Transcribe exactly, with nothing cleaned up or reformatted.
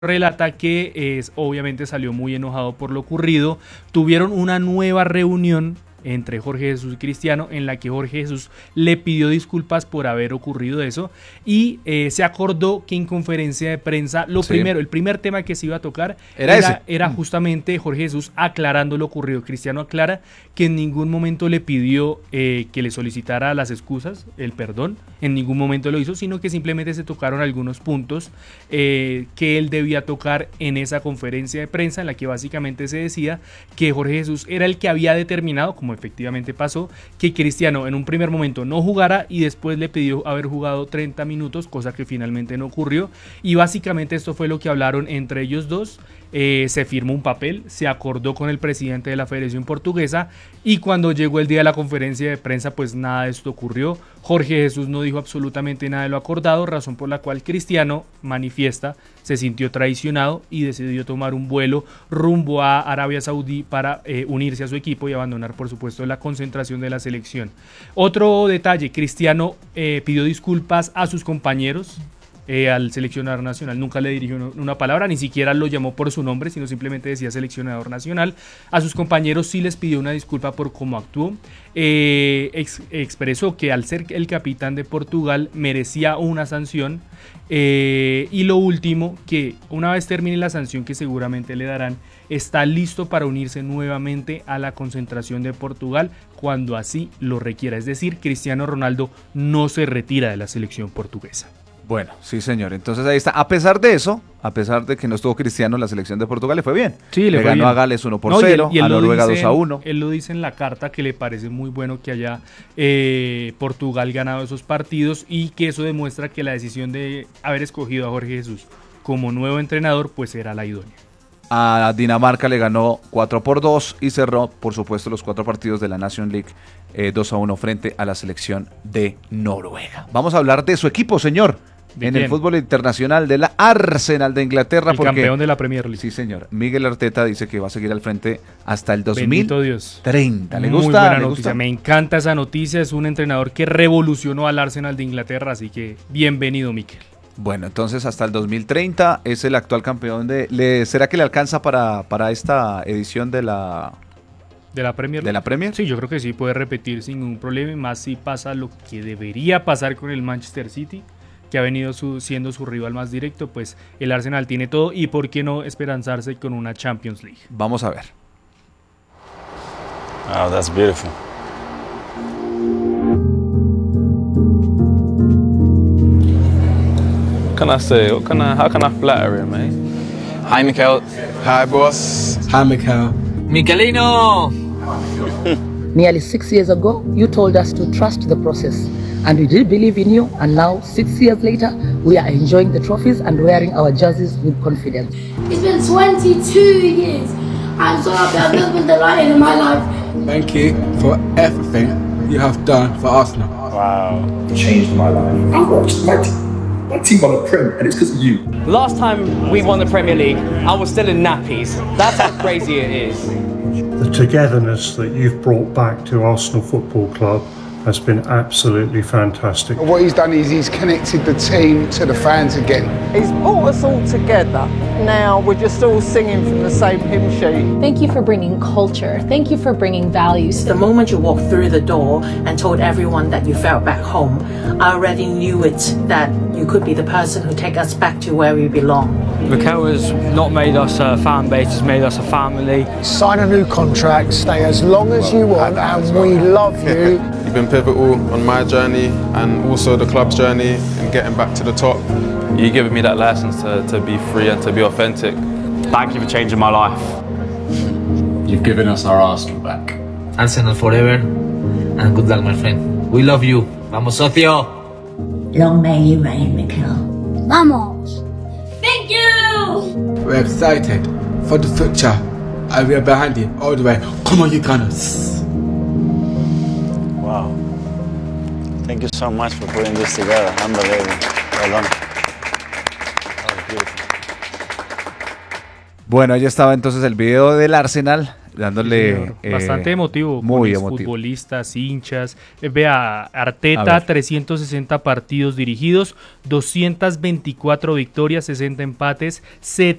relata que es, obviamente salió muy enojado por lo ocurrido. Tuvieron una nueva reunión entre Jorge Jesús y Cristiano, en la que Jorge Jesús le pidió disculpas por haber ocurrido eso y eh, se acordó que en conferencia de prensa lo sí. primero, el primer tema que se iba a tocar era, era, era justamente Jorge Jesús aclarando lo ocurrido. Cristiano aclara que en ningún momento le pidió eh, que le solicitara las excusas, el perdón, en ningún momento lo hizo, sino que simplemente se tocaron algunos puntos eh, que él debía tocar en esa conferencia de prensa, en la que básicamente se decía que Jorge Jesús era el que había determinado, como efectivamente pasó, que Cristiano en un primer momento no jugara y después le pidió haber jugado treinta minutos, cosa que finalmente no ocurrió, y básicamente esto fue lo que hablaron entre ellos dos. Eh, se firmó un papel, se acordó con el presidente de la Federación Portuguesa y cuando llegó el día de la conferencia de prensa pues nada de esto ocurrió. Jorge Jesús no dijo absolutamente nada de lo acordado, razón por la cual Cristiano manifiesta se sintió traicionado y decidió tomar un vuelo rumbo a Arabia Saudí para eh, unirse a su equipo y abandonar por supuesto la concentración de la selección. Otro detalle, Cristiano eh, pidió disculpas a sus compañeros. Eh, al seleccionador nacional nunca le dirigió una palabra, ni siquiera lo llamó por su nombre, sino simplemente decía seleccionador nacional. A sus compañeros sí les pidió una disculpa por cómo actuó. Eh, ex, expresó que al ser el capitán de Portugal merecía una sanción. Eh, y lo último, que una vez termine la sanción que seguramente le darán, está listo para unirse nuevamente a la concentración de Portugal cuando así lo requiera. Es decir, Cristiano Ronaldo no se retira de la selección portuguesa. Bueno, sí señor, entonces ahí está. A pesar de eso, a pesar de que no estuvo Cristiano, la selección de Portugal le fue bien. Sí, le, le fue ganó bien. a Gales uno por cero, no, y él, y él a Noruega dice, dos a uno. Él lo dice en la carta que le parece muy bueno que haya eh, Portugal ganado esos partidos y que eso demuestra que la decisión de haber escogido a Jorge Jesús como nuevo entrenador pues era la idónea. A Dinamarca le ganó cuatro por dos y cerró, por supuesto, los cuatro partidos de la Nation League eh, dos a uno frente a la selección de Noruega. Vamos a hablar de su equipo, señor. En el fútbol internacional de la Arsenal de Inglaterra. El porque, campeón de la Premier League. Sí, señor. Miguel Arteta dice que va a seguir al frente hasta el dos mil treinta. ¿Le gusta? Muy buena ¿Le noticia. gusta? Me encanta esa noticia. Es un entrenador que revolucionó al Arsenal de Inglaterra, así que bienvenido, Mikel. Bueno, entonces hasta el dos mil treinta es el actual campeón de... Le, ¿Será que le alcanza para, para esta edición de la... ¿De la Premier? ¿De la Premier? Sí, yo creo que sí, puede repetir sin ningún problema, y más si pasa lo que debería pasar con el Manchester City, que ha venido su, siendo su rival más directo. Pues el Arsenal tiene todo y por qué no esperanzarse con una Champions League. Vamos a ver. Oh, that's beautiful. What can I say? What can I, how can I flatter him, mate? Hi, Mikel. Hi, boss. Hi, Mikel. Michelino! Nearly six years ago, you told us to trust the process. And we did believe in you, and now, six years later, we are enjoying the trophies and wearing our jerseys with confidence. It's been twenty-two years. I'm so happy. I've never been delighted in my life. Thank you for everything you have done for Arsenal. Wow. You changed my life. I watched my, t- my team won a Prem, and it's because of you. Last time we won the Premier League, I was still in nappies. That's how crazy it is. The togetherness that you've brought back to Arsenal Football Club has been absolutely fantastic. What he's done is he's connected the team to the fans again. He's brought us all together. Now we're just all singing from the same hymn sheet. Thank you for bringing culture. Thank you for bringing values. The moment you walked through the door and told everyone that you felt back home, I already knew it, that you could be the person who take us back to where we belong. Mikel has not made us a fan base, he's made us a family. Sign a new contract, stay as long as you want, and we love you. You've been pivotal on my journey and also the club's journey in getting back to the top. You've given me that license to, to be free and to be authentic. Thank you for changing my life. You've given us our Arsenal back. Arsenal forever, and good luck, my friend. We love you. Vamos, socio. Long may you reign, Mikel. Vamos. Thank you. We're excited for the future, and we're behind you all the way. Come on, you Gunners. Wow. Thank you so much for putting this together. Unbelievable. Well done. That was beautiful. Bueno, ahí estaba entonces el video del Arsenal dándole... Sí, eh, bastante emotivo. Muy con emotivo. Futbolistas, hinchas. Eh, Vea, Arteta, A ver. trescientos sesenta partidos dirigidos, doscientas veinticuatro victorias, sesenta empates,